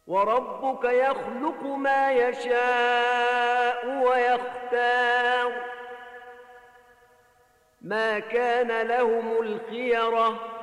وربك يخلق ما يشاء ويختار ما كان لهم الخيرة